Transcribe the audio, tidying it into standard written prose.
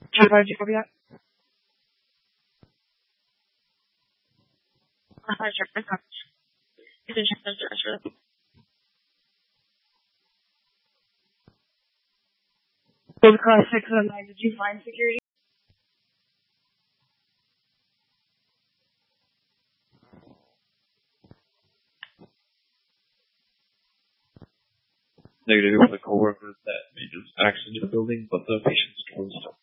Hi, Jacob. Hi, Jacob. Is it just Code Class 609, did you find security? Negative with a coworker that made an accident in the building, but the patient's closed.